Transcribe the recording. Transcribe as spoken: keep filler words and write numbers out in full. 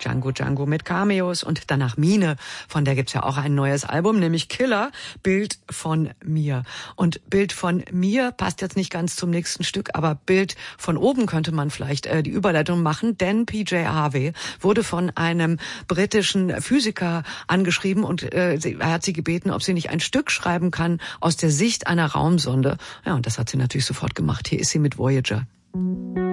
Django Django mit Cameos und danach Mine, von der gibt's ja auch ein neues Album, nämlich Killer, Bild von mir. Und Bild von mir passt jetzt nicht ganz zum nächsten Stück, aber Bild von oben könnte man vielleicht äh, die Überleitung machen, denn P J Harvey wurde von einem britischen Physiker angeschrieben und äh, er hat sie gebeten, ob sie nicht ein Stück schreiben kann aus der Sicht einer Raumsonde. Ja, und das hat sie natürlich sofort gemacht. Hier ist sie mit Voyager.